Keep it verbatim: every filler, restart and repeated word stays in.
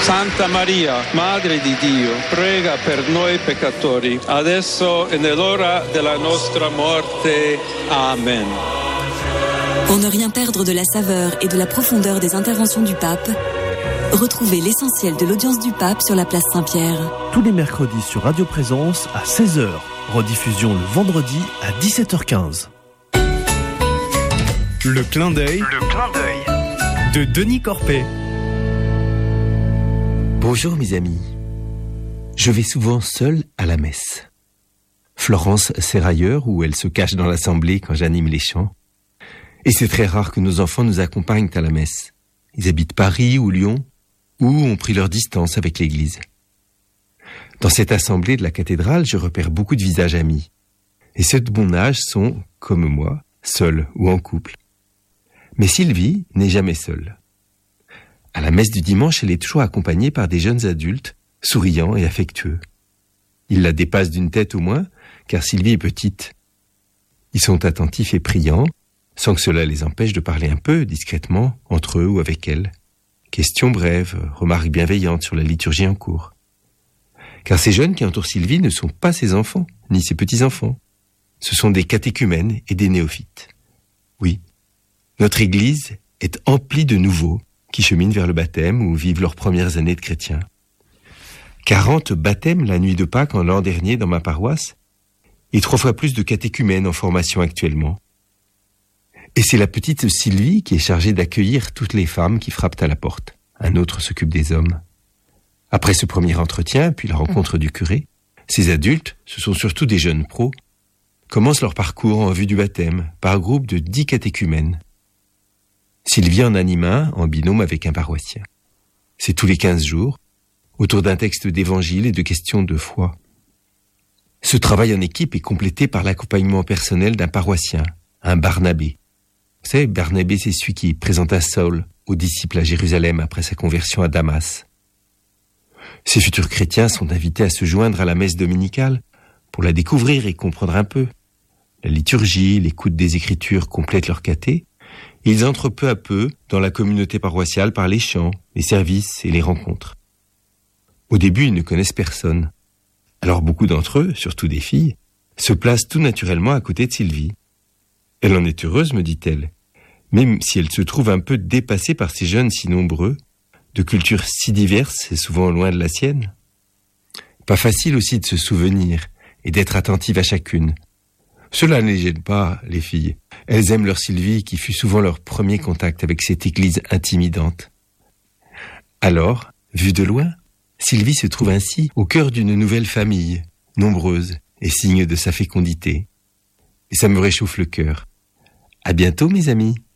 Santa Maria, Madre di Dio, prega per noi peccatori, adesso e nell'ora della nostra morte. Amen. Pour ne rien perdre de la saveur et de la profondeur des interventions du pape, retrouvez l'essentiel de l'audience du pape sur la place Saint-Pierre. Tous les mercredis sur Radio Présence à seize heures. Rediffusion le vendredi à dix-sept heures quinze. Le clin d'œil, Le clin d'œil de Denis Corpet. Bonjour mes amis. Je vais souvent seul à la messe. Florence sert ailleurs où elle se cache dans l'assemblée quand j'anime les chants. Et c'est très rare que nos enfants nous accompagnent à la messe. Ils habitent Paris ou Lyon ou ont pris leur distance avec l'église. Dans cette assemblée de la cathédrale, je repère beaucoup de visages amis. Et ceux de mon âge sont, comme moi, seuls ou en couple. Mais Sylvie n'est jamais seule. À la messe du dimanche, elle est toujours accompagnée par des jeunes adultes, souriants et affectueux. Ils la dépassent d'une tête au moins, car Sylvie est petite. Ils sont attentifs et priants, sans que cela les empêche de parler un peu, discrètement, entre eux ou avec elle. Questions brèves, remarques bienveillantes sur la liturgie en cours. Car ces jeunes qui entourent Sylvie ne sont pas ses enfants, ni ses petits-enfants. Ce sont des catéchumènes et des néophytes. Oui, notre Église est emplie de nouveaux qui cheminent vers le baptême ou vivent leurs premières années de chrétiens. quarante baptêmes la nuit de Pâques en l'an dernier dans ma paroisse et trois fois plus de catéchumènes en formation actuellement. Et c'est la petite Sylvie qui est chargée d'accueillir toutes les femmes qui frappent à la porte. Un autre s'occupe des hommes. Après ce premier entretien, puis la rencontre du curé, ces adultes, ce sont surtout des jeunes pros, commencent leur parcours en vue du baptême par groupe de dix catéchumènes. Sylvie en anime un en binôme avec un paroissien. C'est tous les quinze jours, autour d'un texte d'évangile et de questions de foi. Ce travail en équipe est complété par l'accompagnement personnel d'un paroissien, un Barnabé. Vous savez, Barnabé, c'est celui qui présenta Saul aux disciples à Jérusalem après sa conversion à Damas. Ces futurs chrétiens sont invités à se joindre à la messe dominicale pour la découvrir et comprendre un peu. La liturgie, l'écoute des Écritures complètent leur caté. Ils entrent peu à peu dans la communauté paroissiale par les chants, les services et les rencontres. Au début, ils ne connaissent personne. Alors beaucoup d'entre eux, surtout des filles, se placent tout naturellement à côté de Sylvie. Elle en est heureuse, me dit-elle, même si elle se trouve un peu dépassée par ces jeunes si nombreux, de cultures si diverses et souvent loin de la sienne. Pas facile aussi de se souvenir et d'être attentive à chacune. Cela ne les gêne pas, les filles. Elles aiment leur Sylvie qui fut souvent leur premier contact avec cette église intimidante. Alors, vue de loin, Sylvie se trouve ainsi au cœur d'une nouvelle famille, nombreuse et signe de sa fécondité. Et ça me réchauffe le cœur. À bientôt, mes amis.